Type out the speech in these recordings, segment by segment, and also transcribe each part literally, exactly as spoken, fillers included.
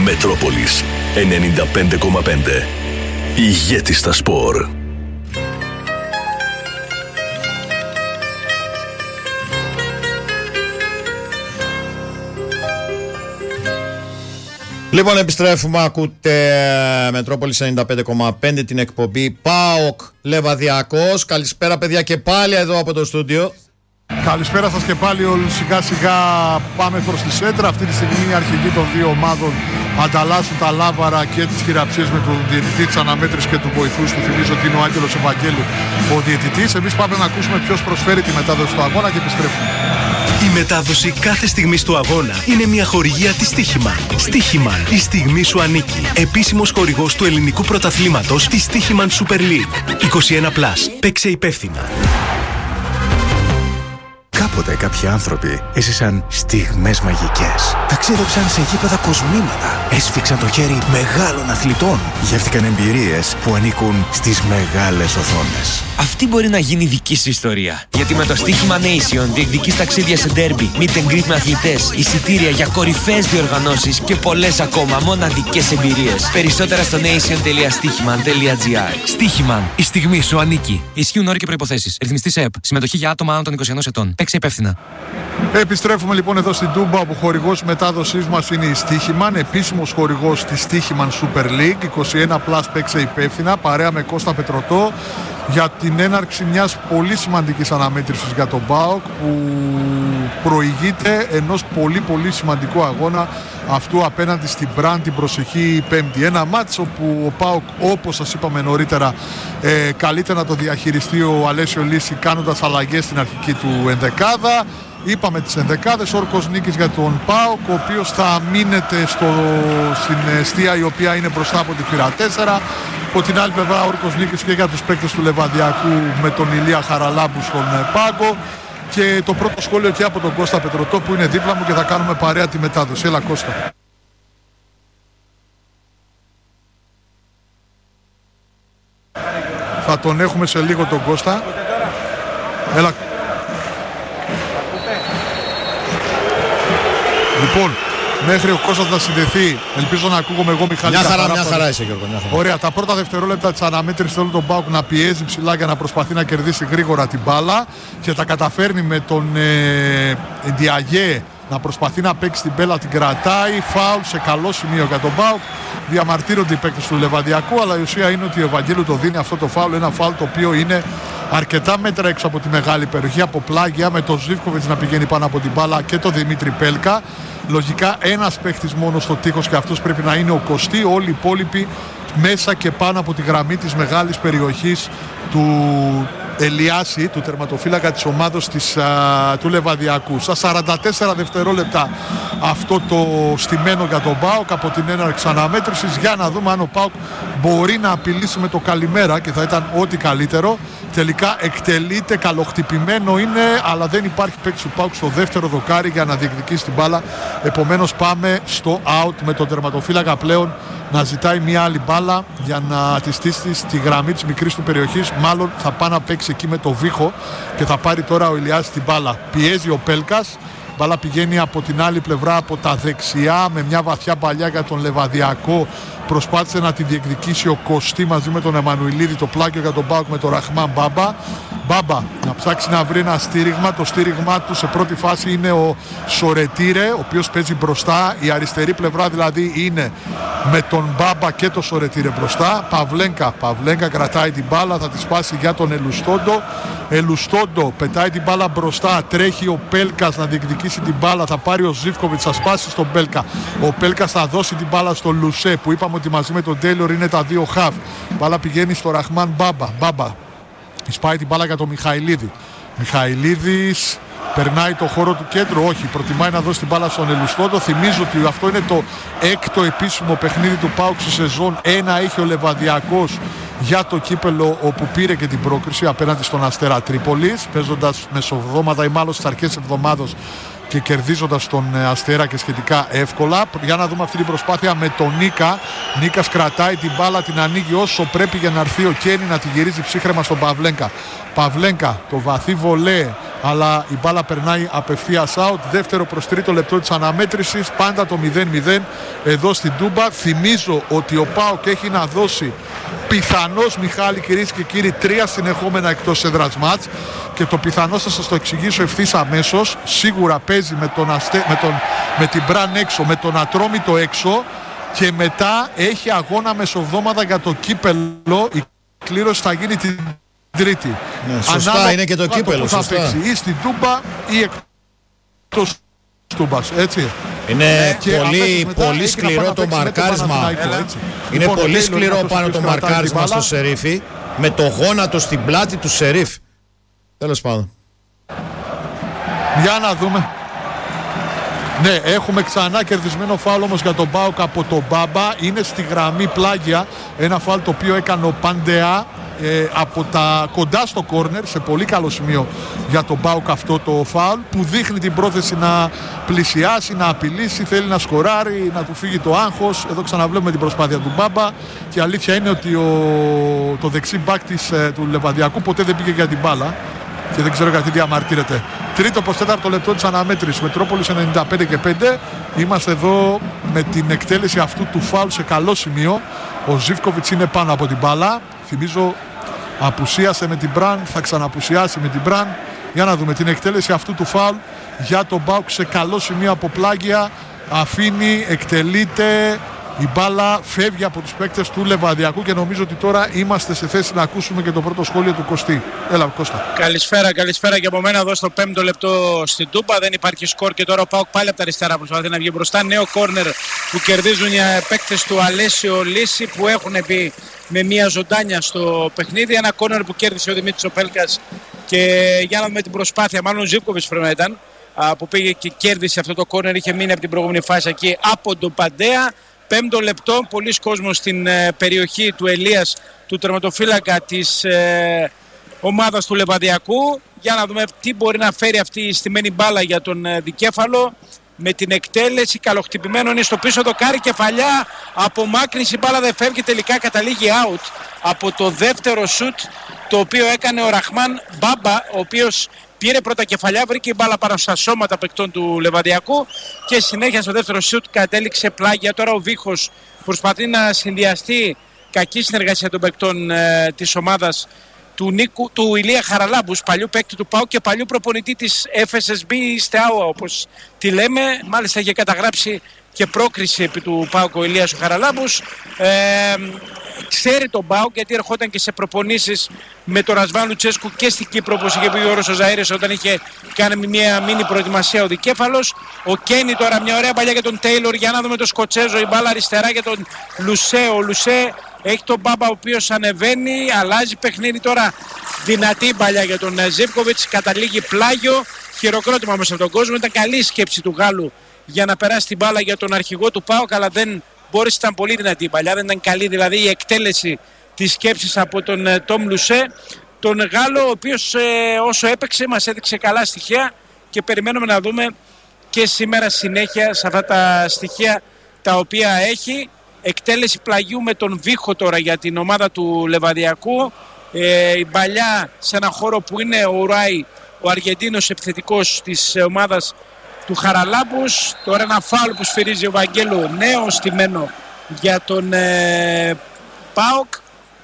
Μετρόπολης ενενήντα πέντε κόμμα πέντε. Ηγέτης στα σπορ. Λοιπόν, επιστρέφουμε, ακούτε Μετρόπολης ενενήντα πέντε κόμμα πέντε, την εκπομπή ΠΑΟΚ Λεβαδιακός. Καλησπέρα παιδιά και πάλι εδώ από το στούντιο. Καλησπέρα σας και πάλι όλοι. Σιγά σιγά πάμε προς τη σέντρα. Αυτή τη στιγμή οι αρχηγοί των δύο ομάδων ανταλλάσσουν τα λάβαρα και τις χειραψίες με τον διαιτητή της αναμέτρησης και του βοηθούς του. Θυμίζω ότι είναι ο Άγγελος Ευαγγέλου ο διαιτητής. Εμείς πάμε να ακούσουμε ποιος προσφέρει τη μετάδοση του αγώνα και επιστρέφουμε. Η μετάδοση κάθε στιγμής του αγώνα είναι μια χορηγία της Στοίχημαν. Στοίχημαν, η στιγμή σου ανήκει. Επίσημος χορηγός του ελληνικού πρωταθλήματος της Στοίχημαν Super League. είκοσι ένα συν. Παίξε υπεύθυνα. Κάποτε κάποιοι άνθρωποι έζησαν στιγμές μαγικές. Ταξίδεψαν σε γήπεδα κοσμήματα. Έσφιξαν το χέρι μεγάλων αθλητών. Γεύτηκαν εμπειρίες που ανήκουν στις μεγάλες οθόνες. Αυτή μπορεί να γίνει δική σου ιστορία. Γιατί με το Στοίχημα Nation διεκδικείς ταξίδια σε ντέρμπι, meet and greet με αθλητές, εισιτήρια για κορυφαίες διοργανώσεις και πολλές ακόμα μοναδικές εμπειρίες. Περισσότερα στο nation τελεία στοίχημαν τελεία gr. Στοίχημαν, η στιγμή σου ανήκει. Ισχύουν όροι και προϋποθέσεις. Ρυθμιστής ΕΕΠ. Συμμετοχή για άτομα άνω των είκοσι ενός ετών. Παίξε υπεύθυνα. Επιστρέφουμε λοιπόν εδώ στην Τούμπα, όπου χορηγός μετάδοσής μας είναι η Στοίχημαν, επίσημος χορηγός της Στοίχημαν Super League. είκοσι ένα συν. Παίξε υπεύθυνα, παρέα με Κώστα Πετρωτό, για την έναρξη μιας πολύ σημαντικής αναμέτρησης για τον ΠΑΟΚ, που προηγείται ενός πολύ πολύ σημαντικού αγώνα αυτού απέναντι στην Μπραν την προσεχή Πέμπτη. Ένα μάτς όπου ο ΠΑΟΚ, όπως σας είπαμε νωρίτερα, ε, καλείται να το διαχειριστεί ο Αλέσιο Λύση κάνοντας αλλαγές στην αρχική του ενδεκάδα. Είπαμε τις ενδεκάδες, όρκος νίκης για τον ΠΑΟΚ, ο οποίος θα μείνεται στο, στην εστία η οποία είναι μπροστά από τη θύρα τέσσερα. Από την άλλη πλευρά όρκος νίκης και για τους παίκτες του Λεβαδιακού με τον Ηλία Χαραλάμπου στον πάγκο. Και το πρώτο σχόλιο και από τον Κώστα Πετρωτό που είναι δίπλα μου και θα κάνουμε παρέα τη μετάδοση. Έλα Κώστα. Θα τον έχουμε σε λίγο τον Κώστα. Έλα. Λοιπόν, μέχρι ο Κώστας να συνδεθεί, ελπίζω να ακούγομαι εγώ Μιχάλη. Μια χαρά, μια χαρά είσαι Γιώργο. Μια χαρά. Ωραία, τα πρώτα δευτερόλεπτα της αναμέτρησης θέλουν τον ΠΑΟΚ να πιέζει ψηλά για να προσπαθεί να κερδίσει γρήγορα την μπάλα και τα καταφέρνει με τον ε, Διαγέ να προσπαθεί να παίξει την μπέλα, την κρατάει, φάουλ σε καλό σημείο για τον ΠΑΟΚ. Διαμαρτύρονται οι παίκτες του Λεβαδιακού, αλλά η ουσία είναι ότι ο Ευαγγέλου το δίνει αυτό το φάουλ, ένα φάουλ το οποίο είναι αρκετά μέτρα έξω από τη μεγάλη περιοχή, από πλάγια, με τον Ζίβκοβιτς να πηγαίνει πάνω από την μπάλα και τον Δημήτρη Πέλκα. Λογικά ένας παίχτης μόνο στο τείχος και αυτός πρέπει να είναι ο Κωστή. Όλοι οι υπόλοιποι μέσα και πάνω από τη γραμμή της μεγάλης περιοχής του Ελιάση, του τερματοφύλακα της ομάδος της, α, του Λεβαδιακού. Στα σαράντα τέσσερα δευτερόλεπτα αυτό το στημένο για τον ΠΑΟΚ από την έναρξη αναμέτρησης, για να δούμε αν ο ΠΑΟΚ μπορεί να απειλήσει με το καλημέρα, και θα ήταν ό,τι καλύτερο. Τελικά εκτελείται, καλοχτυπημένο είναι, αλλά δεν υπάρχει παίκτης του ΠΑΟΚ στο δεύτερο δοκάρι για να διεκδικήσει την μπάλα. Επομένως πάμε στο out με τον τερματοφύλακα πλέον να ζητάει μια άλλη μπάλα για να τη στήσει στη γραμμή της μικρής του περιοχής. Μάλλον θα πάει να παίξει εκεί με το Βίχο και θα πάρει τώρα ο Ηλιάς την μπάλα. Πιέζει ο Πέλκας, μπάλα πηγαίνει από την άλλη πλευρά, από τα δεξιά, με μια βαθιά παλιά για τον Λεβαδιακό. Προσπάθησε να τη διεκδικήσει ο Κωστή μαζί με τον Εμμανουηλίδη, το πλάκιο για τον ΠΑΟΚ με τον Ραχμάν Μπάμπα. Μπάμπα να ψάξει να βρει ένα στήριγμα. Το στήριγμά του σε πρώτη φάση είναι ο Σορετήρε, ο οποίος παίζει μπροστά. Η αριστερή πλευρά δηλαδή είναι με τον Μπάμπα και τον Σορετήρε μπροστά. Παυλένκα, Παυλένκα κρατάει την μπάλα, θα τη σπάσει για τον Ελουστόντο. Ελουστόντο πετάει την μπάλα μπροστά, τρέχει ο Πέλκας να διεκδικήσει την μπάλα, θα πάρει ο Ζίβκοβιτς, θα σπάσει στον Πέλκα. Ο Πέλκας θα δώσει την μπάλα στο Λουσέ, που είπαμε ότι μαζί με τον Τέιλορ είναι τα δύο χαφ. Μπάλα πηγαίνει στο Ραχμάν Μπάμπα. Μπάμπα σπάει την μπάλα για τον Μιχαηλίδη. Μιχαηλίδης περνάει το χώρο του κέντρου, όχι, προτιμάει να δώσει την μπάλα στον Ελουστόντο. Θυμίζω ότι αυτό είναι το έκτο επίσημο παιχνίδι του ΠΑΟΚ στη σεζόν. Ένα είχε ο Λεβαδιακός για το κύπελο, όπου πήρε και την πρόκριση απέναντι στον Αστέρα Τρίπολης, παίζοντας μεσοβδόματα ή μάλλον στις αρχές εβδομάδος και κερδίζοντας τον Αστέρα και σχετικά εύκολα. Για να δούμε αυτή την προσπάθεια με τον Νίκα. Νίκας κρατάει την μπάλα, την ανοίγει όσο πρέπει για να έρθει ο Κένι να τη γυρίζει ψύχρεμα στον Παυλένκα. Παυλένκα, το βαθύ βολέ αλλά η μπάλα περνάει απευθείας out. Δεύτερο προς τρίτο λεπτό της αναμέτρησης, πάντα το μηδέν μηδέν εδώ στην Τούμπα. Θυμίζω ότι ο ΠΑΟΚ έχει να δώσει πιθανώς, Μιχάλη, κυρίες και κύριοι, τρία συνεχόμενα εκτός έδρας μάτς, και το πιθανώς θα σας το εξηγήσω ευθύς αμέσως. Σίγουρα παίζει με, τον αστε... με, τον... με την Μπραν έξω, με τον Ατρόμητο έξω, και μετά έχει αγώνα μεσοβδόμαδα για το κύπελο. Η κλήρωση θα γίνει την Τρίτη. Ναι, σωστά, ανάλογα είναι και το κύπελο. Θα παίξει ή στην Τούμπα ή εκτός Τούμπας, έτσι. Είναι ε, πολύ, πολύ σκληρό το μαρκάρισμα. Είναι λοιπόν, πολύ σκληρό πάνω το μαρκάρισμα στο Σερίφι, με το γόνατο στην πλάτη του Σερίφ. Τέλος πάντων. Για να δούμε. Ναι, έχουμε ξανά κερδισμένο φάουλ όμως για τον ΠΑΟΚ από τον Μπάμπα. Είναι στη γραμμή πλάγια. Ένα φάουλ το οποίο έκανε ο Παντεά ε, από τα κοντά στο κόρνερ, σε πολύ καλό σημείο για τον ΠΑΟΚ αυτό το φάουλ, που δείχνει την πρόθεση να πλησιάσει, να απειλήσει, θέλει να σκοράρει, να του φύγει το άγχος. Εδώ ξαναβλέπουμε την προσπάθεια του Μπάμπα, και η αλήθεια είναι ότι ο, το δεξί μπακ της, ε, του Λεβαδιακού ποτέ δεν πήγε για την μπάλα, και δεν ξέρω γιατί διαμαρτύρεται. Τρίτο προς τέταρτο λεπτό της αναμέτρησης, Μετρόπολης ενενήντα πέντε και πέντε. Είμαστε εδώ με την εκτέλεση αυτού του φάουλ σε καλό σημείο. Ο Ζίβκοβιτς είναι πάνω από την μπάλα. Θυμίζω, απουσίασε με την Μπραν, θα ξαναπουσιάσει με την Μπραν. Για να δούμε την εκτέλεση αυτού του φάουλ για τον ΠΑΟΚ σε καλό σημείο από πλάγια. Αφήνει, εκτελείται. Η μπάλα φεύγει από τους παίκτες του Λεβαδιακού, και νομίζω ότι τώρα είμαστε σε θέση να ακούσουμε και το πρώτο σχόλιο του Κωστή. Έλα, Κώστα. Καλησπέρα, καλησπέρα και από μένα εδώ στο πέμπτο λεπτό στην Τούμπα. Δεν υπάρχει σκορ και τώρα ο ΠΑΟΚ πάλι από τα αριστερά προσπαθεί να βγει μπροστά. Νέο κόρνερ που κερδίζουν οι παίκτες του Αλέσιο Λύση, που έχουν μπει με μια ζωντάνια στο παιχνίδι. Ένα κόρνερ που κέρδισε ο Δημήτρης Οπέλκας, και για να δούμε την προσπάθεια, μάλλον ο Ζίβκοβιτς πρέπει να ήταν, που πήγε και κέρδισε αυτό το κόρνερ. Είχε μείνει από την προηγούμενη φάση εκεί από τον Παντέα. Πέμπτο λεπτό, πολλοί κόσμος στην ε, περιοχή του Ελίας, του τερματοφύλακα της ε, ομάδας του Λεβαδιακού. Για να δούμε τι μπορεί να φέρει αυτή η στημένη μπάλα για τον ε, δικέφαλο. Με την εκτέλεση, καλοχτυπημένο είναι στο πίσω δοκάρι, κεφαλιά, απομάκρυνση, η μπάλα δεν φεύγει, τελικά καταλήγει out από το δεύτερο σουτ, το οποίο έκανε ο Ραχμάν Μπάμπα, ο οποίος πήρε πρώτα κεφαλιά, βρήκε η μπάλα πάνω στα σώματα παικτών του Λεβαδιακού, και συνέχεια στο δεύτερο σουτ κατέληξε πλάγια. Τώρα ο Βίχος προσπαθεί να συνδυαστεί, κακή συνεργασία των παικτών ε, της ομάδας του, Νίκου, του Ηλία Χαραλάμπους, παλιού παίκτη του ΠΑΟΚ και παλιού προπονητή της εφ ες ες μπι Στεάουα, όπως τη λέμε. Μάλιστα είχε καταγράψει και πρόκριση επί του ΠΑΟΚ ο Ηλίας ο Χαραλάμπους. Ε, ξέρει τον ΠΑΟΚ, γιατί ερχόταν και σε προπονήσεις με τον Ρασβάν Λουτσέσκου και στην Κύπρο, όπως είχε πει ο Όρος ο Ζαΐρης όταν είχε κάνει μια μίνι προετοιμασία ο δικέφαλος. Ο Κένι τώρα, μια ωραία παλιά για τον Τέιλορ, για να δούμε τον Σκοτσέζο, η μπάλα αριστερά για τον Λουσέ. Ο Λουσέ έχει τον Μπάμπα, ο οποίος ανεβαίνει, αλλάζει παιχνίδι τώρα, δυνατή παλιά για τον Ζίβκοβιτς, καταλήγει πλάγιο. Χειροκρότημα όμως από τον κόσμο, ήταν καλή η σκέψη του Γάλλου για να περάσει την μπάλα για τον αρχηγό του ΠΑΟΚ, αλλά δεν μπόρεσε, ήταν πολύ δυνατή η παλιά, δεν ήταν καλή δηλαδή η εκτέλεση της σκέψης από τον Τόμ Λουσέ. Τον Γάλλο, ο οποίος ε, όσο έπαιξε μας έδειξε καλά στοιχεία, και περιμένουμε να δούμε και σήμερα συνέχεια σε αυτά τα στοιχεία τα οποία έχει. Εκτέλεση πλαγιού με τον Βίχο τώρα για την ομάδα του Λεβαδιακού. Ε, η παλιά σε ένα χώρο που είναι ο Ουράι, ο Αργεντίνος επιθετικός της ομάδας του Χαραλάμπους. Τώρα ένα φάουλ που σφυρίζει ο Βαγγέλου, νέο στημένο για τον ε, ΠΑΟΚ,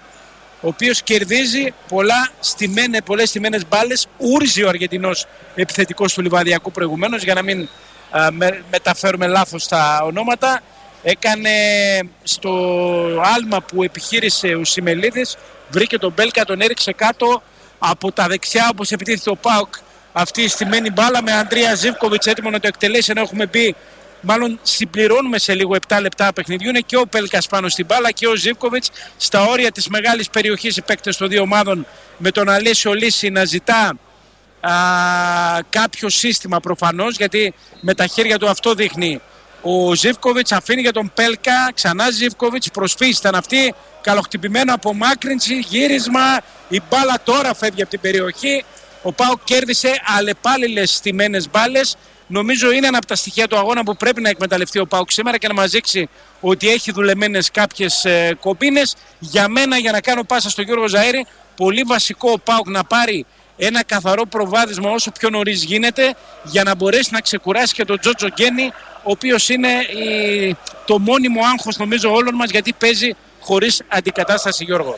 ο οποίος κερδίζει πολλά στημένε, πολλές στημένες μπάλες. Ούρζει ο Αργεντινός επιθετικός του Λιβαδιακού προηγουμένως, για να μην α, με, μεταφέρουμε λάθος τα ονόματα. Έκανε στο άλμα που επιχείρησε ο Σιμελίδης, βρήκε τον Μπέλκα, τον έριξε κάτω από τα δεξιά, όπως επιτίθεται ο ΠΑΟΚ. Αυτή η στημένη μπάλα με Αντρία Ζίβκοβιτς έτοιμο να το εκτελέσει, ενώ έχουμε πει, μάλλον συμπληρώνουμε σε λίγο επτά λεπτά παιχνιδιού. Είναι και ο Πέλκας πάνω στην μπάλα και ο Ζίβκοβιτς στα όρια της μεγάλης περιοχής, οι παίκτες των δύο ομάδων, με τον Αλέσιο Λύση να ζητά α, κάποιο σύστημα προφανώς, γιατί με τα χέρια του αυτό δείχνει. Ο Ζίβκοβιτς αφήνει για τον Πέλκα, ξανά Ζίβκοβιτς, προσφύση ήταν αυτή, καλοχτυπημένο, απομάκρυνση, γύρισμα, η μπάλα τώρα φεύγει από την περιοχή. Ο ΠΑΟΚ κέρδισε αλλεπάλληλες στημένες μπάλες. Νομίζω είναι ένα από τα στοιχεία του αγώνα που πρέπει να εκμεταλλευτεί ο ΠΑΟΚ σήμερα και να μας δείξει ότι έχει δουλεμένες κάποιες ε, κομπίνες. Για μένα, για να κάνω πάσα στον Γιώργο Ζαΐρη, πολύ βασικό ο ΠΑΟΚ να πάρει ένα καθαρό προβάδισμα όσο πιο νωρίς γίνεται για να μπορέσει να ξεκουράσει και τον Τζότζο Γκένι, ο οποίος είναι η, το μόνιμο άγχος νομίζω όλων μας, γιατί παίζει χωρίς αντικατάσταση, Γιώργο.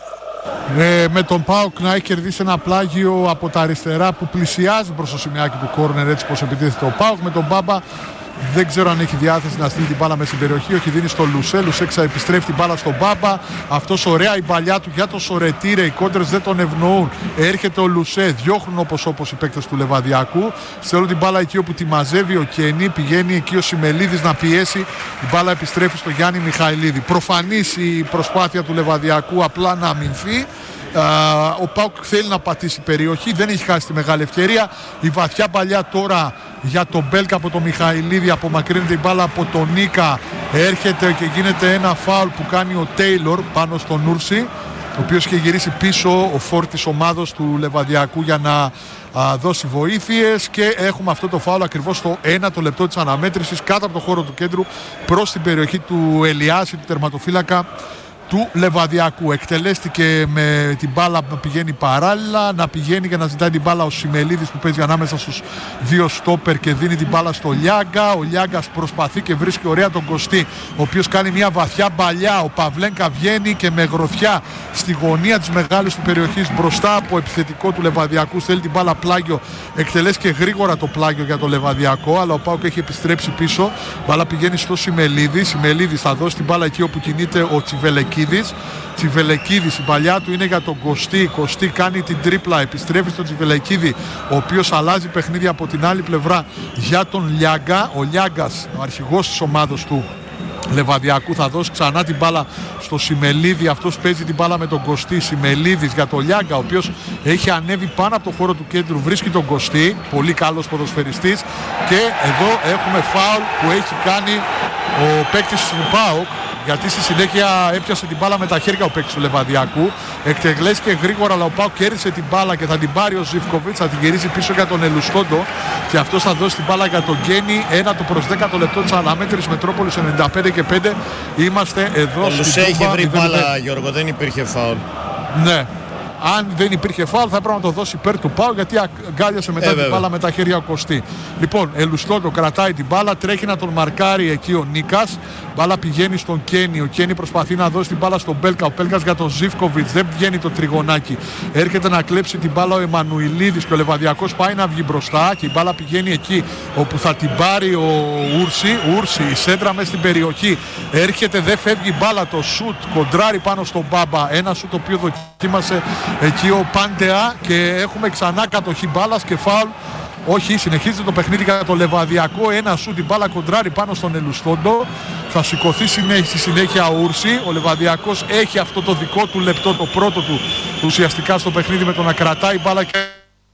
Ε, με τον ΠΑΟΚ να έχει κερδίσει ένα πλάγιο από τα αριστερά που πλησιάζει προς το σημειάκι του κόρνερ, έτσι πως επιτίθεται ο ΠΑΟΚ. Με τον Μπάμπα δεν ξέρω αν έχει διάθεση να στείλει την μπάλα μέσα στην περιοχή. Όχι, δίνει στο Λουσέ. Λουσέ επιστρέφει την μπάλα στον Μπάμπα. Αυτός ωραία η παλιά του για το Σορετήρε. Οι κόντρες δεν τον ευνοούν. Έρχεται ο Λουσέ. Διώχνουν όπως όπως οι παίκτες του Λεβαδιακού. Στέλνουν την μπάλα εκεί όπου τη μαζεύει ο Κένι. Πηγαίνει εκεί ο Σιμελίδης να πιέσει. Η μπάλα επιστρέφει στο Γιάννη Μιχαηλίδη. Προφανής η προσπάθεια του Λεβαδιακού απλά να αμυνθεί. Uh, ο ΠΑΟΚ θέλει να πατήσει περιοχή, δεν έχει χάσει τη μεγάλη ευκαιρία. Η βαθιά παλιά τώρα για τον Μπέλκα από τον Μιχαηλίδη, απομακρύνεται η μπάλα από τον Νίκα, έρχεται και γίνεται ένα φάουλ που κάνει ο Τέιλορ πάνω στον Ούρση, ο οποίος είχε γυρίσει πίσω ο φόρ της ομάδος του Λεβαδιακού για να α, δώσει βοήθειες, και έχουμε αυτό το φάουλ ακριβώς στο ένατο λεπτό της αναμέτρησης κάτω από το χώρο του κέντρου προς την περιοχή του Ελιάση, του τερματοφύλακα του Λεβαδιακού. Εκτελέστηκε με την μπάλα να πηγαίνει παράλληλα, να πηγαίνει και να ζητάει την μπάλα ο Σιμελίδης που παίζει ανάμεσα στους δύο στόπερ και δίνει την μπάλα στο Λιάγκα. Ο Λιάγκας προσπαθεί και βρίσκει ωραία τον Κωστή, ο οποίος κάνει μια βαθιά μπαλιά. Ο Παυλένκα βγαίνει και με γροθιά στη γωνία της μεγάλης του περιοχής μπροστά από επιθετικό του Λεβαδιακού. Στέλνει την μπάλα πλάγιο, εκτελέσει και γρήγορα το πλάγιο για το Λεβαδιακό, αλλά ο ΠΑΟΚ έχει επιστρέψει πίσω. Μπάλα πηγαίνει στο Σιμελίδη. Σιμελίδης θα δώσει την μπάλα εκεί όπου κινείται ο Τσιβελεκίδης. Τσιβελεκίδης, η παλιά του είναι για τον Κωστή. Κωστή κάνει την τρίπλα, επιστρέφει στον Τσιβελεκίδη, ο οποίος αλλάζει παιχνίδι από την άλλη πλευρά για τον Λιάγκα. Ο Λιάγκας, ο αρχηγός της ομάδος του Λεβαδιακού, θα δώσει ξανά την μπάλα στο Σιμελίδη. Αυτός παίζει την μπάλα με τον Κωστή. Σιμελίδης για τον Λιάγκα, ο οποίος έχει ανέβει πάνω από το χώρο του κέντρου, βρίσκει τον Κωστή, πολύ καλός ποδοσφαιριστής, και εδώ έχουμε φάουλ που έχει κάνει ο παίκτης του ΠΑΟΚ, γιατί στη συνέχεια έπιασε την μπάλα με τα χέρια ο παίκτης του Λεβαδιακού. Εκτελέστηκε γρήγορα, αλλά ο ΠΑΟΚ κέρδισε την μπάλα και θα την πάρει ο Ζιβκοβίτς, θα την γυρίσει πίσω για τον Ελουστόντο, και αυτός θα δώσει την μπάλα για τον Γκένι. Ένα το προς δέκατο λεπτό της αναμέτρησης, Μετρόπολης ενενήντα πέντε και πέντε. Είμαστε εδώ. Ο Λουσέ είχε βρει μπάλα, Γιώργο, δεν υπήρχε φάουλ. Ναι. Αν δεν υπήρχε φάουλ θα έπρεπε να το δώσει υπέρ του ΠΑΟΚ, γιατί αγκάλιασε μετά ε, την μπάλα με τα χέρια ο Κωστή. Λοιπόν, Ελουστόντο κρατάει την μπάλα, τρέχει να τον μαρκάρει εκεί ο Νίκας. Μπάλα πηγαίνει στον Κένι. Ο Κένι προσπαθεί να δώσει την μπάλα στον Μπέλκα. Ο Μπέλκας για τον Ζιβκοβιτς, δεν βγαίνει το τριγωνάκι. Έρχεται να κλέψει την μπάλα ο Εμμανουηλίδης και ο Λεβαδιακός πάει να βγει μπροστά και η μπάλα πηγαίνει εκεί όπου θα την πάρει ο Ούρση. Ούρση, η σέντρα μέσα στην περιοχή. Έρχεται, δεν φεύγει η μπάλα, το σουτ κοντράρει πάνω στον Μπάμπα. Ένα σουτ το οποίο δοκίμασε εκεί ο Πάντεα, και έχουμε ξανά κατοχή μπάλας και φάουλ. Όχι, συνεχίζεται το παιχνίδι για το Λεβαδιακό. Ένα σουτ, την μπάλα κοντράρει πάνω στον Ελουστόντο. Θα σηκωθεί στη συνέχεια ο Ούρση. Ο Λεβαδιακός έχει αυτό το δικό του λεπτό, το πρώτο του ουσιαστικά στο παιχνίδι, με το να κρατάει μπάλα και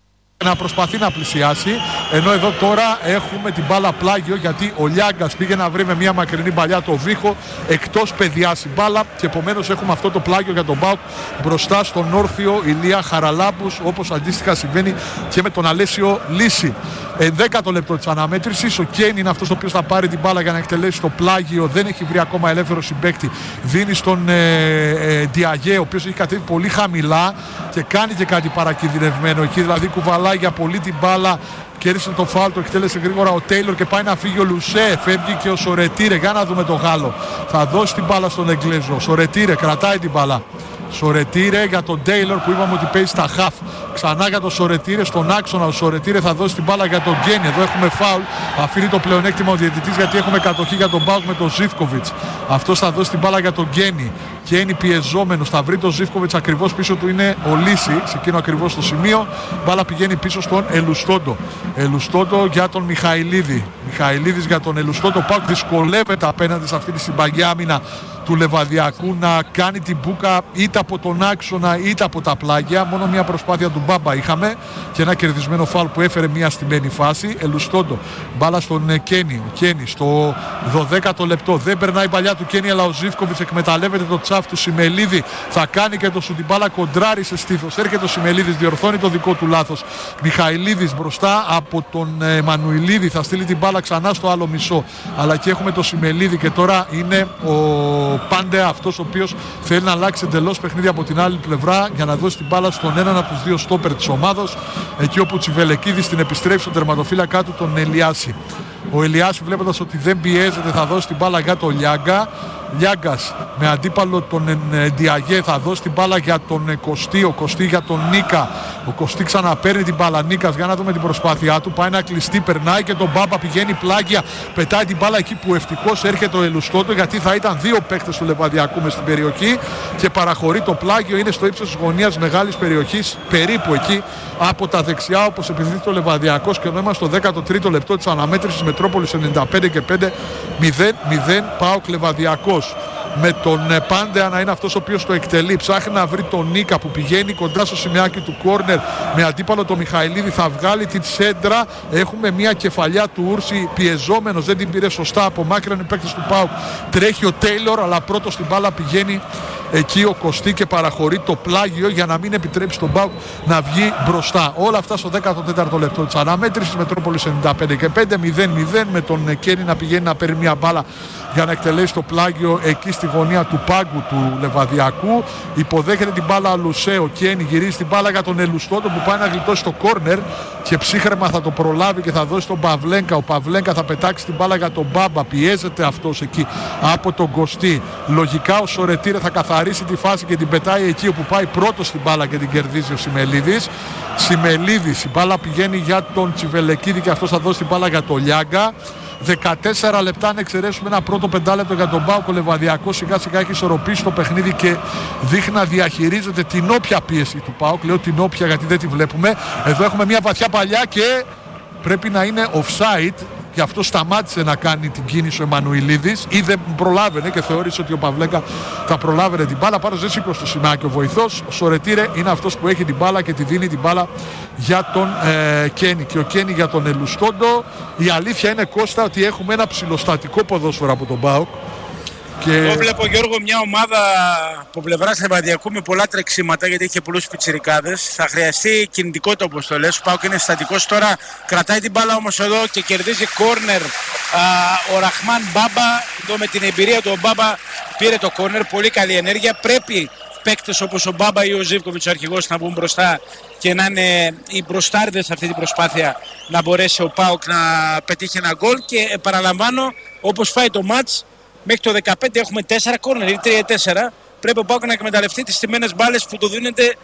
να προσπαθεί να πλησιάσει, ενώ εδώ τώρα έχουμε την μπάλα πλάγιο, γιατί ο Λιάγκας πήγε να βρει με μια μακρινή παλιά το Βίχο, εκτός παιδιάς η μπάλα, και επομένως έχουμε αυτό το πλάγιο για τον ΠΑΟΚ μπροστά στον όρθιο Ηλία Χαραλάμπους, όπως αντίστοιχα συμβαίνει και με τον Αλέσιο Λύση. Ενδέκατο λεπτό της αναμέτρησης, ο Κέιν είναι αυτός ο οποίος θα πάρει την μπάλα για να εκτελέσει το πλάγιο, δεν έχει βρει ακόμα ελεύθερο συμπαίκτη, δίνει στον ε, ε, Διαγέ, ο οποίος έχει κατέβει πολύ χαμηλά και κάνει και κάτι παρακινδυνευμένο εκεί, δηλαδή κουβαλάει για πολύ την μπάλα, κέρδισε το φάουλ, το εκτέλεσε γρήγορα ο Τέιλορ και πάει να φύγει ο Λουσέ, φεύγει και ο Σορετήρε. Για να δούμε τον Γάλλο, θα δώσει την μπάλα στον Εγγλέζο. Σορετήρε κρατάει την μπάλα. Σορετήρε για τον Τέιλορ που είπαμε ότι παίζει στα χαφ. Ξανά για τον Σορετήρε στον άξονα. Ο Σορετήρε θα δώσει την μπάλα για τον Γκένι. Εδώ έχουμε φάουλ. Αφήνει το πλεονέκτημα ο διαιτητής, γιατί έχουμε κατοχή για τον ΠΑΟΚ με τον Ζιβκοβιτς. Αυτός θα δώσει την μπάλα για τον Γκένι. Γκένι πιεζόμενος. Θα βρει τον Ζιβκοβιτς, ακριβώς πίσω του είναι ο Λύση. Σε εκείνο ακριβώς το σημείο. Μπάλα πηγαίνει πίσω στον Ελουστόντο. Ελουστόντο για τον Μιχαηλίδη. Μιχαηλίδης για τον Ελουστόντο. ΠΑΟΚ δυσκολεύεται απέναντι σε αυτή τη συμπαγή άμυνα του Λεβαδιακού να κάνει την μπούκα είτε από τον άξονα είτε από τα πλάγια. Μόνο μια προσπάθεια του Μπάμπα είχαμε και ένα κερδισμένο φάουλ που έφερε μια στημένη φάση. Ελουστόντο, μπάλα στον Κένι. Ο Κένι στο δωδέκατο λεπτό, δεν περνάει η παλιά του Κένι, αλλά ο Ζιβκοβιτς εκμεταλλεύεται το τσάφ του Σιμελίδη. Θα κάνει και το σου την μπάλα, κοντράρει σε στήθος. Έρχεται ο Σιμελίδης, διορθώνει το δικό του λάθος. Μιχαηλίδης μπροστά από τον Εμμανουηλίδη, θα στείλει την μπάλα ξανά στο άλλο μισό. Αλλά και έχουμε το Σιμελίδη και τώρα είναι ο ο Πάντε, αυτός ο οποίος θέλει να αλλάξει εντελώς παιχνίδι από την άλλη πλευρά για να δώσει την μπάλα στον έναν από τους δύο στόπερ της ομάδος, εκεί όπου Τσιβελεκίδης την επιστρέφει στον τερματοφύλακα του, τον Ελιάση. Ο Ελιάση, βλέποντας ότι δεν πιέζεται, θα δώσει την μπάλα για τον Λιάγκα. Λιάγκας με αντίπαλο τον Ντιαγέ θα δώσει την μπάλα για τον Κωστή, ο Κωστή για τον Νίκα. Ο Κωστή ξαναπαίρνει την μπάλα, Νίκας, για να δούμε την προσπάθειά του. Πάει να κλειστεί, περνάει και τον Μπάμπα, πηγαίνει πλάγια, πετάει την μπάλα εκεί που ευτυχώς έρχεται ο Ελουστότο, γιατί θα ήταν δύο παίκτες του Λεβαδιακού μες στην περιοχή και παραχωρεί το πλάγιο. Είναι στο ύψος της γωνίας μεγάλης περιοχής, περίπου εκεί από τα δεξιά, όπως επιδείχνει το Λεβαδιακός, και ενώ είμαστε στο δέκατο τρίτο λεπτό της αναμέτρησης, Μετρόπολης ενενήντα πέντε και πέντε, μηδέν μηδέν ΠΑΟΚ Λεβαδιακός. Με τον Πάντεα να είναι αυτός ο οποίος το εκτελεί. Ψάχνει να βρει τον Νίκα που πηγαίνει κοντά στο σημειάκι του κόρνερ με αντίπαλο τον Μιχαηλίδη. Θα βγάλει την σέντρα. Έχουμε μια κεφαλιά του Ούρση πιεζόμενος. Δεν την πήρε σωστά. Απομάκρυνε οι παίκτες του ΠΑΟΚ. Τρέχει ο Τέιλορ, αλλά πρώτος στην μπάλα πηγαίνει εκεί ο Κωστή και παραχωρεί το πλάγιο για να μην επιτρέψει τον ΠΑΟΚ να βγει μπροστά. Όλα αυτά στο δέκατο τέταρτο λεπτό της αναμέτρησης. Μετρόπολης ενενήντα πέντε και πέντε, μηδέν μηδέν, με τον Κένι να πηγαίνει να παίρνει μια μπάλα για να εκτελέσει το πλάγιο εκεί στη γωνία του πάγκου του Λεβαδιακού. Υποδέχεται την μπάλα Λουσέο. Κένι γυρίζει την μπάλα για τον Ελουστότο που πάει να γλιτώσει το κόρνερ και ψύχρεμα θα το προλάβει και θα δώσει τον Παυλένκα. Ο Παυλένκα θα πετάξει την μπάλα για τον Μπάμπα. Πιέζεται αυτός εκεί από τον Κωστή. Λογικά ο Σορετήρε θα καθαρίσει τη φάση και την πετάει εκεί όπου πάει πρώτος την μπάλα και την κερδίζει ο Σιμελίδης. Σιμελίδης, η μπάλα πηγαίνει για τον Τσιβελεκίδη και αυτός θα δώσει την μπάλα για τον Λιάγκα. δεκατέσσερα λεπτά, αν εξαιρέσουμε ένα πρώτο πεντάλεπτο για τον ΠΑΟΚ, ο Λεβαδιακός σιγά σιγά έχει ισορροπήσει το παιχνίδι και δείχνει να διαχειρίζεται την όποια πίεση του ΠΑΟΚ. Λέω την όποια γιατί δεν τη βλέπουμε. Εδώ έχουμε μια βαθιά παλιά και πρέπει να είναι offside. Γι' αυτό σταμάτησε να κάνει την κίνηση ο Εμμανουηλίδης ή δεν προλάβαινε και θεώρησε ότι ο Παυλέκα θα προλάβαινε την μπάλα. Πάντως δεν σήκωσε το σημάκι ο βοηθός. Ο Σορετήρε είναι αυτός που έχει την μπάλα και τη δίνει την μπάλα για τον ε, Κένι. Και ο Κένι για τον Ελουστόντο. Η αλήθεια είναι, Κώστα, ότι έχουμε ένα ψηλοστατικό ποδόσφαιρο από τον ΠΑΟΚ. Και... Εγώ βλέπω, Γιώργο, μια ομάδα από πλευράς Λεβαδιακού με πολλά τρεξίματα, γιατί είχε πολλούς πιτσιρικάδες. Θα χρειαστεί κινητικότητα, όπως το λες. Ο ΠΑΟΚ είναι στατικός τώρα, κρατάει την μπάλα όμως εδώ και κερδίζει κόρνερ ο Ραχμάν Μπάμπα. Εδώ με την εμπειρία του ο Μπάμπα πήρε το κόρνερ, πολύ καλή ενέργεια. Πρέπει παίκτες όπως ο Μπάμπα ή ο Ζίβκοβιτς, ο αρχηγός, να βγουν μπροστά και να είναι οι μπροστάρδες σε αυτή την προσπάθεια να μπορέσει ο ΠΑΟΚ να πετύχει ένα γκολ. Και παραλαμβάνω, όπως φάει το μάτς, μέχρι το δεκαπέντε έχουμε τέσσερα κόρνερ ή τρία τέσσερα. Πρέπει ο ΠΑΟΚ να εκμεταλλευτεί τις στημένες μπάλες που του δίνεται η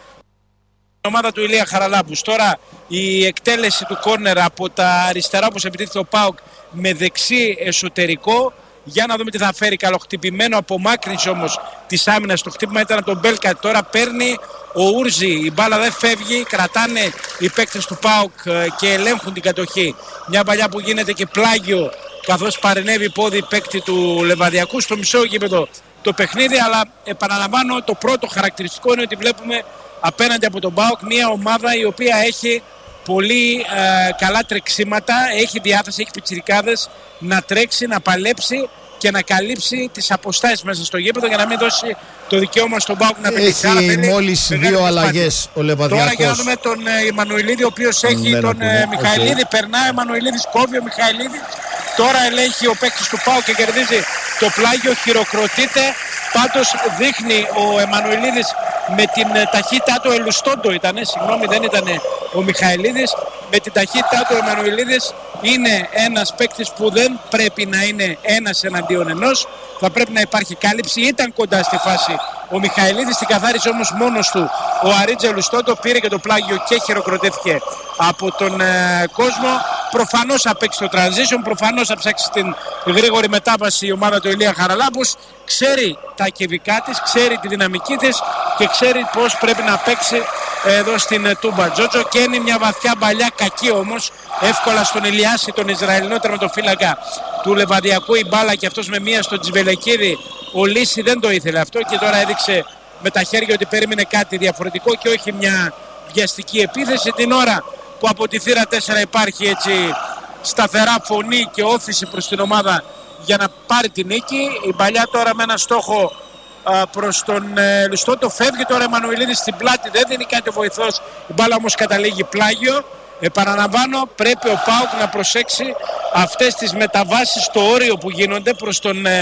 ομάδα του Ηλία Χαραλάμπους. Τώρα η εκτέλεση του κόρνερ από τα αριστερά, όπως επιτίθεται ο ΠΑΟΚ, με δεξί εσωτερικό. Για να δούμε τι θα φέρει. Καλοχτυπημένο, απομάκρυνση όμως της άμυνας. Το χτύπημα ήταν από τον Μπέλκα. Τώρα παίρνει ο Ούρζη. Η μπάλα δεν φεύγει. Κρατάνε οι παίκτες του ΠΑΟΚ και ελέγχουν την κατοχή. Μια παλιά που γίνεται και πλάγιο, καθώς παρενέβη πόδι παίκτη του Λεβαδιακού στο μισό γήπεδο το παιχνίδι. Αλλά επαναλαμβάνω, το πρώτο χαρακτηριστικό είναι ότι βλέπουμε απέναντι από τον ΠΑΟΚ μια ομάδα η οποία έχει πολύ ε, καλά τρεξίματα, έχει διάθεση, έχει πιτσιρικάδες να τρέξει, να παλέψει και να καλύψει τις αποστάσεις μέσα στο γήπεδο για να μην δώσει το δικαίωμα στον ΠΑΟΚ να πετύχει. Έχει μόλις δύο αλλαγές ο Λεβαδιακός. Τώρα για να δούμε τον ε, Εμμανουηλίδη, ο οποίος έχει ναι, τον ε, Μιχαηλίδη. Okay. Περνάει ο Εμμανουηλίδης, κόβει ο Μιχαηλίδης. Τώρα ελέγχει ο παίκτης του ΠΑΟΚ και κερδίζει το πλάγιο, χειροκροτείται. Πάντως δείχνει ο Εμμανουηλίδης με την ταχύτητά του, Ελουστόντο ήτανε, συγγνώμη, δεν ήτανε ο Μιχαηλίδης. Με την ταχύτητά του ο Εμμανουηλίδης είναι ένας παίκτης που δεν πρέπει να είναι ένας εναντίον ενός. Θα πρέπει να υπάρχει κάλυψη. Ήταν κοντά στη φάση ο Μιχαηλίδης, την καθάρισε όμως μόνος του ο Αρίτζε Ελουστόντο, πήρε και το πλάγιο και χειροκροτήθηκε από τον ε, κόσμο. Προφανώς θα παίξει το transition, προφανώς θα ψάξει την γρήγορη μετάβαση η ομάδα του Ηλία Χαραλάμπους. Ξέρει τα κεβικά της, ξέρει τη δυναμική της και ξέρει πώς πρέπει να παίξει εδώ στην Τούμπα. Τζότζο, και είναι μια βαθιά μπαλιά, κακή όμως, εύκολα στον Ηλιάση, τον Ισραηλινό τερματοφύλακα του Λεβαδιακού, η μπάλα και αυτός με μία στον Τσιβελεκίδη. Ο Λύση δεν το ήθελε αυτό και τώρα έδειξε με τα χέρια ότι περίμενε κάτι διαφορετικό και όχι μια βιαστική επίθεση. Την ώρα που από τη θύρα τέσσερα υπάρχει έτσι σταθερά φωνή και όθηση προς την ομάδα για να πάρει την νίκη. Η παλιά τώρα με ένα στόχο α, προς τον ε, Λουστότο. Φεύγει τώρα ο Εμμανουηλίδης στην πλάτη, δεν δίνει κάτι ο βοηθός. Η μπάλα όμως καταλήγει πλάγιο. Επαναλαμβάνω, πρέπει ο ΠΑΟΚ να προσέξει αυτές τις μεταβάσεις στο όριο που γίνονται προς τον ε,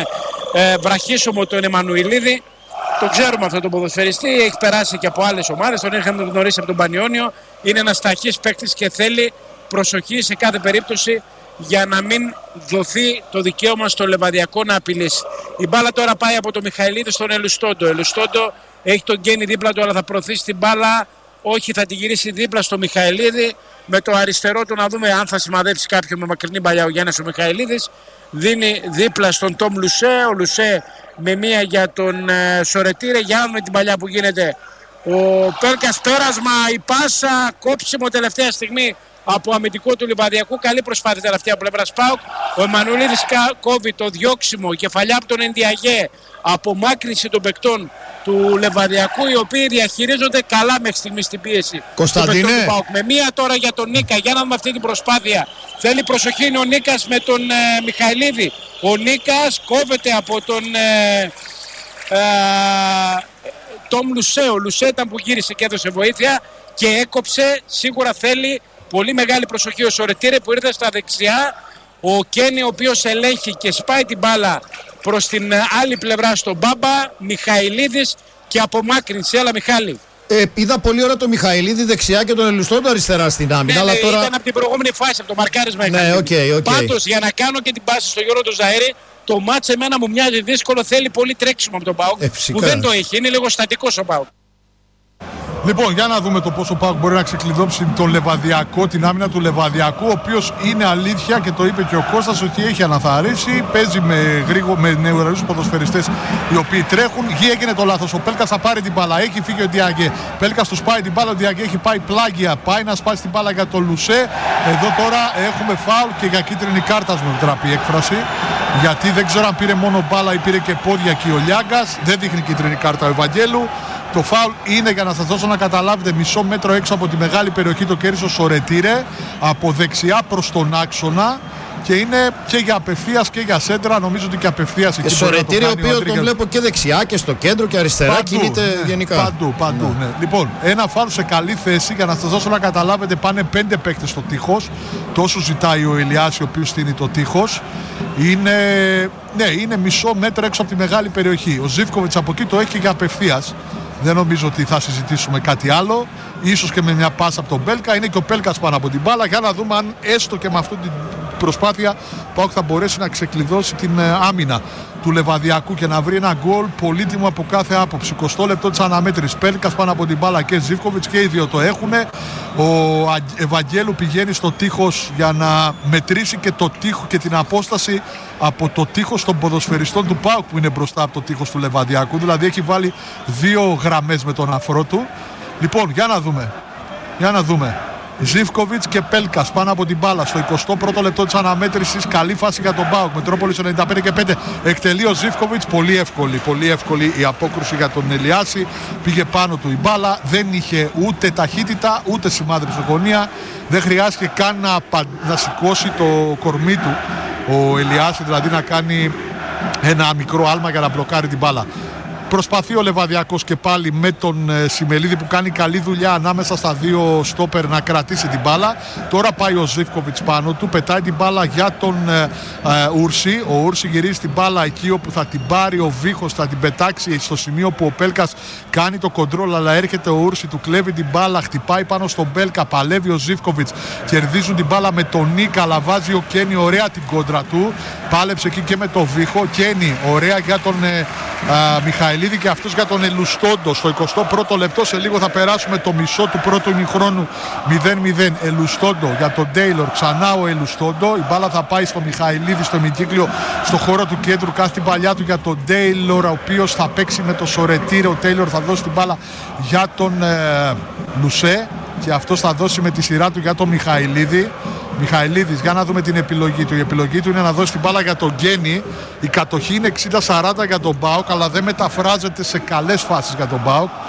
ε, βραχίσωμο τον Εμμανουηλίδη. Το ξέρουμε αυτό τον ποδοσφαιριστή, έχει περάσει και από άλλες ομάδες, τον είχαμε γνωρίσει από τον Πανιόνιο. Είναι ένας ταχύς παίκτης και θέλει προσοχή σε κάθε περίπτωση για να μην δοθεί το δικαίωμα στο Λεβαδιακό να απειλήσει. Η μπάλα τώρα πάει από τον Μιχαηλίδη στον Ελουστόντο. Ελουστόντο έχει τον Γκένι δίπλα του, αλλά θα προωθήσει την μπάλα. Όχι, θα την γυρίσει δίπλα στο Μιχαηλίδη. Με το αριστερό του να δούμε αν θα σημαδέψει κάποιον με μακρινή παλιά ο Γιάννης ο Μιχαηλίδης. Δίνει δίπλα στον Τόμ Λουσέ. Ο Λουσέ με μία για τον ε, Σορετήρε. Για να δούμε την παλιά που γίνεται. Ο Πέλκας πέρασμα, η πάσα, κόψιμο τελευταία στιγμή από αμυντικό του Λιβαδιακού. Καλή προσπάθεια τελευταία από πλευράς ΠΑΟΚ. Ο Εμμανουηλίδης κόβει το διώξιμο, κεφαλιά από τον Εντιαγέ. Απομάκρυνση των παικτών του Λεβαδιακού, οι οποίοι διαχειρίζονται καλά μέχρι στιγμή στην πίεση. Κωνσταντίνε. Του ΠΑΟΚ. Με μία τώρα για τον Νίκα. Για να δούμε αυτή την προσπάθεια. Θέλει προσοχή είναι ο Νίκας με τον ε, Μιχαηλίδη. Ο Νίκας κόβεται από τον ε, ε, Τόμ Λουσέ. Ο Λουσέ ήταν που γύρισε και έδωσε βοήθεια και έκοψε. Σίγουρα θέλει πολύ μεγάλη προσοχή ο Σορετήρε που ήρθε στα δεξιά. Ο Κένι ο οποίος ελέγχει και σπάει την μπάλα προς την άλλη πλευρά στον Μπάμπα. Μιχαηλίδης και απομάκρυνση. Έλα Μιχάλη. Ε, είδα πολύ ώρα το Μιχαηλίδη δεξιά και τον Ελουστόντο αριστερά στην άμυνα. Ναι, αλλά ναι, τώρα... ήταν από την προηγούμενη φάση, από το μαρκάρισμα. Ναι, οκ, οκ. Πάντως για να κάνω και την πάση στο Γιώργο του Ζαΐρη, το μάτς εμένα μου μοιάζει δύσκολο. Θέλει πολύ τρέξιμο από τον ΠΑΟΚ Ε, που δεν το έχει. Είναι λίγο στατικός ο ΠΑΟΚ. Λοιπόν, για να δούμε το πόσο ΠΑΟΚ μπορεί να ξεκλειδώσει τον Λεβαδιακό, την άμυνα του Λεβαδιακού, ο οποίος είναι αλήθεια και το είπε και ο Κώστας ότι έχει αναθαρρήσει. Παίζει με, γρήγο, με νεαρούς ποδοσφαιριστές οι οποίοι τρέχουν. Γη έγινε το λάθος. Ο Πέλκας θα πάρει την μπάλα. Έχει φύγει ο Ντιαγκέ. Πέλκας του σπάει την μπάλα. Ο Ντιαγκέ έχει πάει πλάγια. Πάει να σπάσει την μπάλα για τον Λουσέ. Εδώ τώρα έχουμε φάουλ και για κίτρινη κάρτα μου επιτραπεί η έκφραση. Γιατί δεν ξέρω αν πήρε μόνο μπάλα ή πήρε και πόδια και ο Λιάγκας. Δεν δείχνει κίτρινη κάρτα ο Ευαγγέλου. Το φάουλ είναι, για να σας δώσω να καταλάβετε, μισό μέτρο έξω από τη μεγάλη περιοχή, το κέρδισε ο Σορετήρε από δεξιά προς τον άξονα και είναι και για απευθείας και για σέντρα. Νομίζω ότι και απευθείας εκεί. Και Σορετήρε, ο οποίος τον βλέπω και δεξιά και στο κέντρο και αριστερά, παντού, κινείται ναι, γενικά. Παντού, παντού. Ναι. Ναι. Λοιπόν, ένα φάουλ σε καλή θέση, για να σας δώσω να καταλάβετε, πάνε πέντε παίκτες στο τείχος. Τόσο ζητάει ο Ηλιάς, ο οποίος στείνει το τείχος. Είναι, ναι, είναι μισό μέτρο έξω από τη μεγάλη περιοχή. Ο Ζίβκοβιτς από εκεί το έχει και για απευθείας. Δεν νομίζω ότι θα συζητήσουμε κάτι άλλο. Ίσως και με μια πάσα από τον Πέλκα. Είναι και ο Πέλκας πάνω από την μπάλα. Για να δούμε αν έστω και με αυτή την προσπάθεια ΠΑΟΚ θα μπορέσει να ξεκλειδώσει την άμυνα του Λεβαδιακού και να βρει ένα γκολ πολύτιμο από κάθε άποψη. εικοστό λεπτό της αναμέτρησης. Πέλκας πάνω από την μπάλα και Ζίβκοβιτς, και οι δύο το έχουν. Ο Ευαγγέλου πηγαίνει στο τείχος για να μετρήσει και το τείχο και την απόσταση από το τείχος των ποδοσφαιριστών του ΠΑΟΚ που είναι μπροστά από το τείχος του Λεβαδιακού. Δηλαδή έχει βάλει δύο γραμμές με τον αφρό του. Λοιπόν, για να δούμε. Για να δούμε. Ζίβκοβιτς και Πέλκας πάνω από την μπάλα στο εικοστό πρώτο λεπτό της αναμέτρησης. Καλή φάση για τον ΠΑΟΚ. Μετρόπολης ενενήντα πέντε και πέντε. Εκτελεί ο Ζίβκοβιτς. Πολύ εύκολη, πολύ εύκολη η απόκρουση για τον Ελιάση. Πήγε πάνω του η μπάλα. Δεν είχε ούτε ταχύτητα ούτε σημάδεψη στη γωνία. Δεν χρειάστηκε καν να, να σηκώσει το κορμί του ο Ελιάση, δηλαδή να κάνει ένα μικρό άλμα για να μπλοκάρει την μπάλα. Προσπαθεί ο Λεβαδιακός και πάλι με τον ε, Σιμελίδη που κάνει καλή δουλειά ανάμεσα στα δύο στόπερ να κρατήσει την μπάλα. Τώρα πάει ο Ζίβκοβιτς πάνω του, πετάει την μπάλα για τον ε, ε, Ούρση. Ο Ούρση γυρίζει την μπάλα εκεί όπου θα την πάρει ο Βίχος, θα την πετάξει στο σημείο που ο Πέλκας κάνει το κοντρόλ, αλλά έρχεται ο Ούρση, του κλέβει την μπάλα, χτυπάει πάνω στον Πέλκα, παλεύει ο Ζίβκοβιτς, κερδίζουν την μπάλα με τον Νίκα, αλλά βάζει ο Κένι ωραία την κόντρα του. Πάλεψε εκεί και με τον Βίχο. Κένι ωραία για τον ε, ε, Μιχαηλ και αυτός για τον Ελουστόντο στο εικοστό πρώτο λεπτό. Σε λίγο θα περάσουμε το μισό του πρώτου ημιχρόνου. Μηδέν μηδέν. Ελουστόντο για τον Τέιλορ, ξανά ο Ελουστόντο. Η μπάλα θα πάει στο Μιχαηλίδη στο ημικύκλιο, στο χώρο του κέντρου. Κάθε την παλιά του για τον Τέιλορ, ο οποίος θα παίξει με το Σορετήρε. Ο Τέιλορ θα δώσει την μπάλα για τον ε, Λουσέ και αυτός θα δώσει με τη σειρά του για τον Μιχαηλίδη. Μιχαηλίδης, για να δούμε την επιλογή του. Η επιλογή του είναι να δώσει την μπάλα για τον Γκένι. Η κατοχή είναι εξήντα σαράντα για τον ΠΑΟΚ, αλλά δεν μεταφράζεται σε καλές φάσεις για τον ΠΑΟΚ.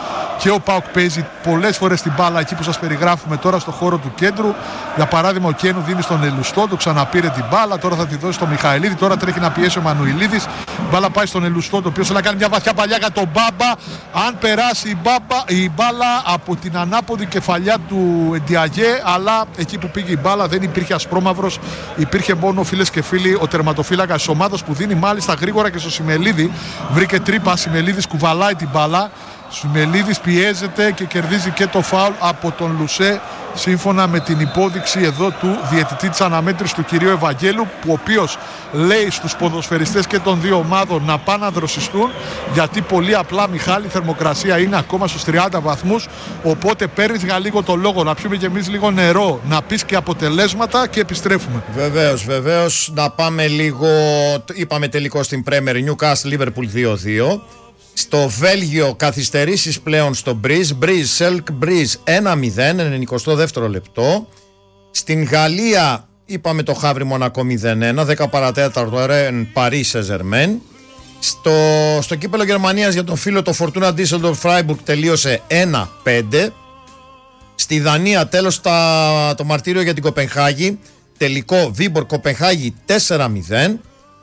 και ο ΠΑΟΚ παίζει πολλές φορές την μπάλα εκεί που σας περιγράφουμε τώρα στο χώρο του κέντρου. Για παράδειγμα, ο Κένου δίνει στον Ελουστό, το ξαναπήρε την μπάλα, τώρα θα τη δώσει στο Μιχαηλίδη, τώρα τρέχει να πιέσει ο Μανουηλίδης. Η μπάλα πάει στον Ελουστό, το οποίο θέλει να κάνει μια βαθιά παλιά για τον Μπάμπα. Αν περάσει η, μπάμπα, η μπάλα από την ανάποδη κεφαλιά του Εντιαγέ, αλλά εκεί που πήγε η μπάλα δεν υπήρχε ασπρόμαυρος, υπήρχε μόνο, φίλες και φίλοι, ο τερματοφύλακας της ομάδας που δίνει μάλιστα γρήγορα και στο Σιμελίδη. Βρήκε τρύπα, Σιμελίδης κουβαλάει την μπάλα. Σιμελίδης πιέζεται και κερδίζει και το φάουλ από τον Λουσέ, σύμφωνα με την υπόδειξη εδώ του διαιτητή της αναμέτρησης του κυρίου Ευαγγέλου, που ο οποίος λέει στους ποδοσφαιριστές και των δύο ομάδων να πάνε να δροσιστούν, γιατί πολύ απλά, Μιχάλη, η θερμοκρασία είναι ακόμα στους τριάντα βαθμούς, οπότε παίρνεις για λίγο το λόγο, να πιούμε και εμείς λίγο νερό, να πεις και αποτελέσματα και επιστρέφουμε. Βεβαίως, βεβαίως, να πάμε λίγο, είπαμε τελικό στην Πρέμερ, Newcastle Liverpool δύο δύο. Στο Βέλγιο καθυστερήσεις πλέον στο Μπριζ, Μπριζ, Σελκ Μπριζ ένα μηδέν, ενενηκοστό δεύτερο λεπτό. Στην Γαλλία είπαμε το Χαύρι Μονακό μηδέν ένα, δέκα παρατέταρτο Ρεν Παρί Σεζερμέν. Στο, στο κύπελλο Γερμανίας για τον φίλο το Φορτούνα Ντίσελντορφ Φράιμπουργκ τελείωσε ένα πέντε. Στη Δανία τέλος τα, το μαρτύριο για την Κοπενχάγη, τελικό Βίμπορ Κοπενχάγη τέσσερα μηδέν.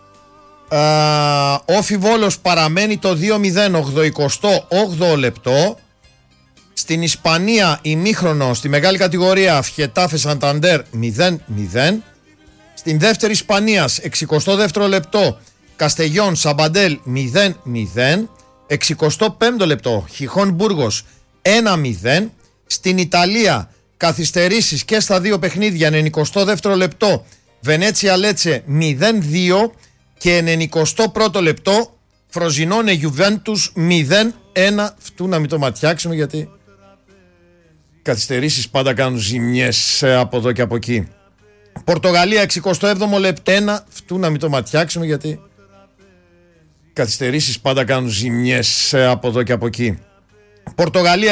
Uh, Όφι Βόλος παραμένει το δύο μηδέν, ογδοηκοστό όγδοο λεπτό. Στην Ισπανία ημίχρονο στη μεγάλη κατηγορία Φιετάφε Σανταντέρ μηδέν μηδέν. Στην δεύτερη Ισπανίας εξηκοστό δεύτερο λεπτό Καστεγιόν Σαμπαντέλ μηδέν μηδέν. εξηκοστό πέμπτο λεπτό Χιχόν Μπούργος ένα μηδέν. Στην Ιταλία καθυστερήσεις και στα δύο παιχνίδια, ενενηκοστό δεύτερο λεπτό Βενέτσια Λέτσε μηδέν δύο. Και ενενηκοστό πρώτο λεπτό Φροζινόνε Γιουβέντους μηδέν ένα. Φτού να μην το ματιάξουμε, γιατί καθυστερήσεις πάντα κάνουν ζημιές από εδώ και από εκεί. Πορτογαλία εξηκοστό έβδομο λεπτό ένα. Φτού να μην το ματιάξουμε, γιατί καθυστερήσεις πάντα κάνουν ζημιές από εδώ και από εκεί. Πορτογαλία